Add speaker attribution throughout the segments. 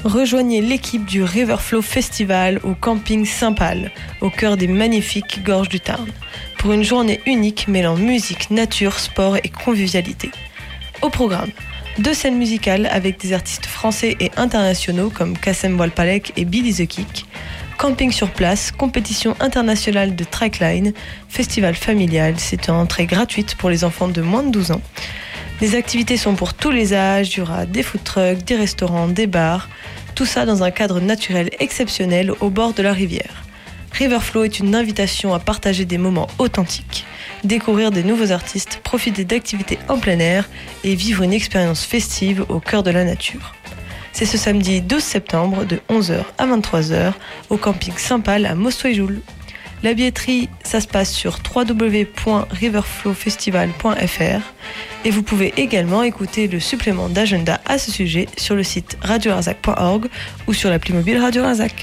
Speaker 1: Rejoignez l'équipe du Riverflow Festival au camping Saint-Pal, au cœur des magnifiques gorges du Tarn, pour une journée unique mêlant musique, nature, sport et convivialité. Au programme, 2 scènes musicales avec des artistes français et internationaux comme Kassem Walpalek et Billy the Kick, camping sur place, compétition internationale de trackline, festival familial, c'est une entrée gratuite pour les enfants de moins de 12 ans. Les activités sont pour tous les âges, il y aura des food trucks, des restaurants, des bars, tout ça dans un cadre naturel exceptionnel au bord de la rivière. Riverflow est une invitation à partager des moments authentiques, découvrir des nouveaux artistes, profiter d'activités en plein air et vivre une expérience festive au cœur de la nature. C'est ce samedi 12 septembre de 11h à 23h au camping Saint-Pal à Mostouéjoul. La billetterie, ça se passe sur www.riverflowfestival.fr et vous pouvez également écouter le supplément d'agenda à ce sujet sur le site radioarzac.org ou sur l'appli mobile Radio Arzac.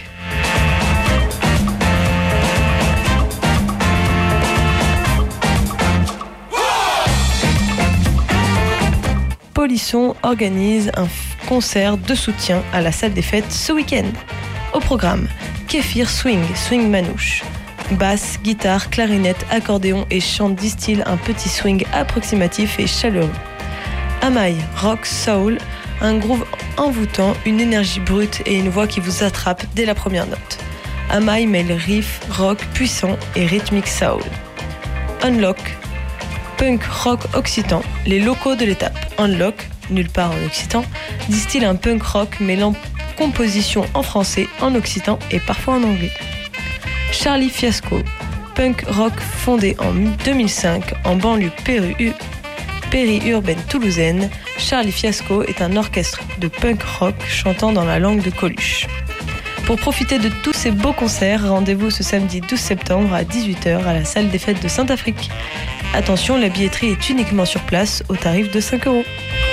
Speaker 1: Polisson organise un concert de soutien à la salle des fêtes ce week-end. Au programme, Kéfir swing manouche. Basse, guitare, clarinette, accordéon et chant distillent un petit swing approximatif et chaleureux. Amaï, rock, soul, un groove envoûtant, une énergie brute et une voix qui vous attrape dès la première note. Amaï mêle riff, rock puissant et rythmique soul. Unlock, punk rock occitan, les locaux de l'étape. Unlock, nulle part en occitan, distille un punk rock mêlant composition en français, en occitan et parfois en anglais. Charlie Fiasco, punk rock fondé en 2005 en banlieue périurbaine toulousaine. Charlie Fiasco est un orchestre de punk rock chantant dans la langue de Coluche. Pour profiter de tous ces beaux concerts, rendez-vous ce samedi 12 septembre à 18h à la salle des fêtes de Saint-Afrique. Attention, la billetterie est uniquement sur place au tarif de 5 €.